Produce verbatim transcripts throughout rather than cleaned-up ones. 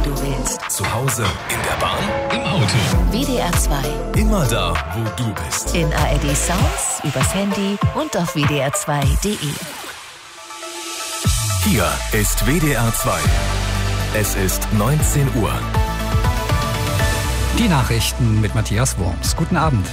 du willst. Zu Hause, in der Bahn, im Auto. W D R zwei. Immer da, wo du bist. In A R D Sounds, übers Handy und auf W D R zwei Punkt D E. Hier ist W D R zwei. Es ist neunzehn Uhr. Die Nachrichten mit Matthias Wurms. Guten Abend.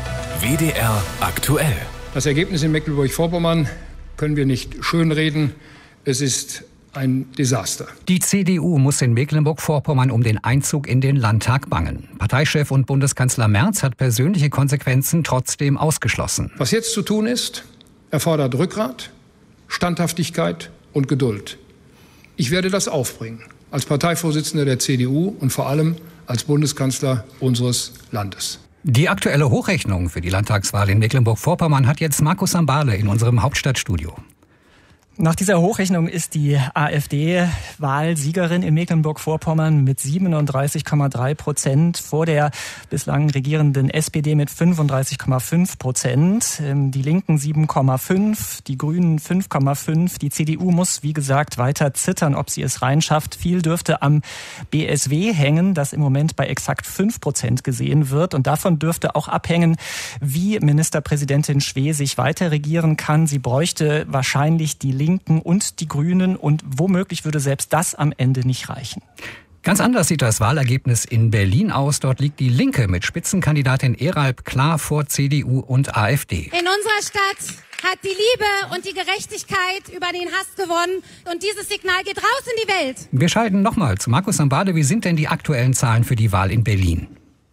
W D R aktuell. Das Ergebnis in Mecklenburg-Vorpommern können wir nicht schönreden. Es ist ein Desaster. Die C D U muss in Mecklenburg-Vorpommern um den Einzug in den Landtag bangen. Parteichef und Bundeskanzler Merz hat persönliche Konsequenzen trotzdem ausgeschlossen. Was jetzt zu tun ist, erfordert Rückgrat, Standhaftigkeit und Geduld. Ich werde das aufbringen, als Parteivorsitzender der C D U und vor allem als Bundeskanzler unseres Landes. Die aktuelle Hochrechnung für die Landtagswahl in Mecklenburg-Vorpommern hat jetzt Markus Sambale in unserem Hauptstadtstudio. Nach dieser Hochrechnung ist die AfD Wahlsiegerin in Mecklenburg-Vorpommern mit siebenunddreißig Komma drei Prozent vor der bislang regierenden S P D mit fünfunddreißig Komma fünf Prozent. Die Linken sieben Komma fünf, die Grünen fünf Komma fünf. Die C D U muss, wie gesagt, weiter zittern, ob sie es reinschafft. Viel dürfte am B S W hängen, das im Moment bei exakt fünf Prozent gesehen wird. Und davon dürfte auch abhängen, wie Ministerpräsidentin Schwesig weiter regieren kann. Sie bräuchte wahrscheinlich die Linken und die Grünen und womöglich würde selbst das am Ende nicht reichen. Ganz anders sieht das Wahlergebnis in Berlin aus. Dort liegt die Linke mit Spitzenkandidatin Eralb klar vor C D U und AfD. In unserer Stadt hat die Liebe und die Gerechtigkeit über den Hass gewonnen und dieses Signal geht raus in die Welt. Wir schalten nochmal zu Markus Sambade. Wie sind denn die aktuellen Zahlen für die Wahl in Berlin?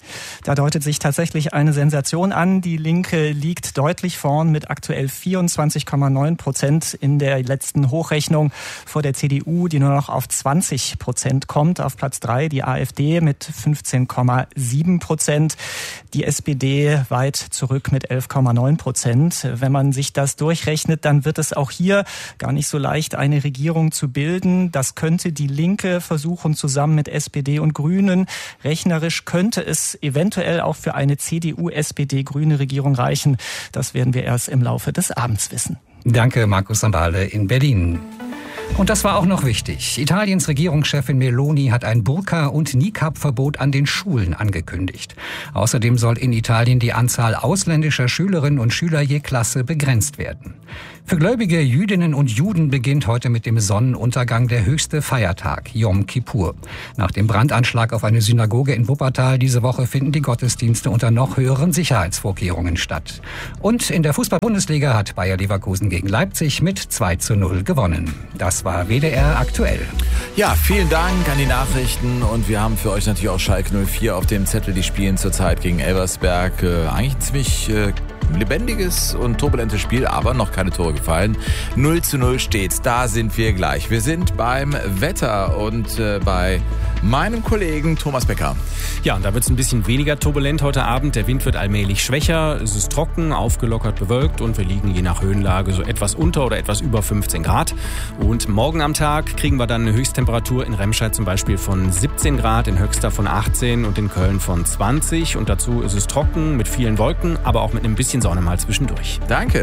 Da deutet sich tatsächlich eine Sensation an. Die Linke liegt deutlich vorn mit aktuell vierundzwanzig Komma neun Prozent in der letzten Hochrechnung vor der C D U, die nur noch auf zwanzig Prozent kommt. Auf Platz drei die AfD mit fünfzehn Komma sieben Prozent. Die S P D weit zurück mit elf Komma neun Prozent. Wenn man sich das durchrechnet, dann wird es auch hier gar nicht so leicht, eine Regierung zu bilden. Das könnte die Linke versuchen zusammen mit S P D und Grünen. Rechnerisch könnte es eventuell auch für eine C D U-S P D-grüne Regierung reichen. Das werden wir erst im Laufe des Abends wissen. Danke, Markus Sambale in Berlin. Und das war auch noch wichtig. Italiens Regierungschefin Meloni hat ein Burka- und Niqab-Verbot an den Schulen angekündigt. Außerdem soll in Italien die Anzahl ausländischer Schülerinnen und Schüler je Klasse begrenzt werden. Für gläubige Jüdinnen und Juden beginnt heute mit dem Sonnenuntergang der höchste Feiertag, Yom Kippur. Nach dem Brandanschlag auf eine Synagoge in Wuppertal diese Woche finden die Gottesdienste unter noch höheren Sicherheitsvorkehrungen statt. Und in der Fußball-Bundesliga hat Bayer Leverkusen gegen Leipzig mit zwei zu null gewonnen. Das war W D R aktuell. Ja, vielen Dank an die Nachrichten und wir haben für euch natürlich auch Schalke null vier auf dem Zettel. Die spielen zurzeit gegen Elversberg. Äh, eigentlich ein ziemlich äh, lebendiges und turbulentes Spiel, aber noch keine Tore gefallen. null zu null steht's. Da sind wir gleich. Wir sind beim Wetter und äh, bei meinem Kollegen Thomas Becker. Ja, und da wird es ein bisschen weniger turbulent heute Abend. Der Wind wird allmählich schwächer. Es ist trocken, aufgelockert, bewölkt und wir liegen je nach Höhenlage so etwas unter oder etwas über fünfzehn Grad. Und morgen am Tag kriegen wir dann eine Höchsttemperatur in Remscheid zum Beispiel von siebzehn Grad, in Höxter von achtzehn und in Köln von zwanzig. Und dazu ist es trocken mit vielen Wolken, aber auch mit einem bisschen Sonne mal zwischendurch. Danke.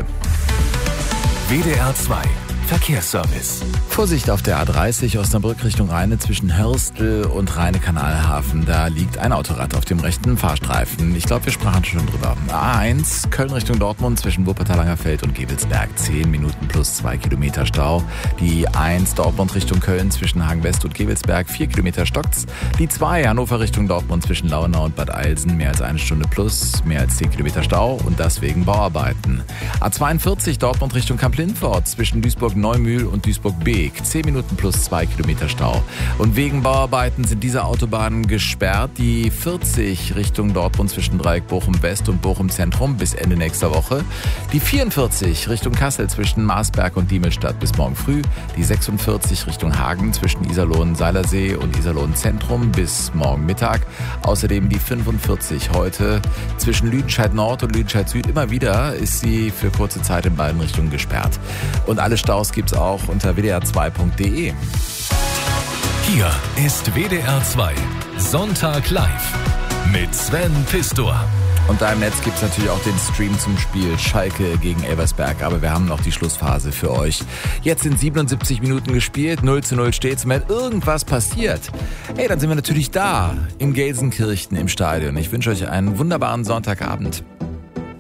W D R zwei Verkehrsservice. Vorsicht auf der A dreißig Osnabrück Richtung Rheine zwischen Hörstel und Rheine-Kanalhafen. Da liegt ein Autorad auf dem rechten Fahrstreifen. Ich glaube, wir sprachen schon drüber. A eins Köln Richtung Dortmund zwischen Wuppertal-Langerfeld und Gevelsberg. zehn Minuten plus zwei Kilometer Stau. Die eins Dortmund Richtung Köln zwischen Hagen-West und Gevelsberg. vier Kilometer stockt's. Die zwei Hannover Richtung Dortmund zwischen Launau und Bad Eilsen. Mehr als eine Stunde plus, mehr als zehn Kilometer Stau und das wegen Bauarbeiten. A zweiundvierzig Dortmund Richtung Kamp-Lindfort zwischen Duisburg-Neumühl und Duisburg-Beek. zehn Minuten plus zwei Kilometer Stau. Und wegen Bauarbeiten sind diese Autobahnen gesperrt. Die vierzig Richtung Dortmund zwischen Dreieck Bochum-West und Bochum-Zentrum bis Ende nächster Woche. Die vierundvierzig Richtung Kassel zwischen Marsberg und Diemelstadt bis morgen früh. Die sechsundvierzig Richtung Hagen zwischen Iserlohn-Seilersee und Iserlohn-Zentrum bis morgen Mittag. Außerdem die fünfundvierzig heute zwischen Lüdenscheid Nord und Lüdenscheid Süd. Immer wieder ist sie für kurze Zeit in beiden Richtungen gesperrt. Und alle Staus gibt's auch unter w d r zwei punkt d e. Hier ist W D R zwei Sonntag live mit Sven Pistor. Und da im Netz gibt es natürlich auch den Stream zum Spiel Schalke gegen Elversberg. Aber wir haben noch die Schlussphase für euch. Jetzt sind siebenundsiebzig Minuten gespielt, null zu null steht's. Wenn irgendwas passiert, hey, dann sind wir natürlich da, in Gelsenkirchen im Stadion. Ich wünsche euch einen wunderbaren Sonntagabend.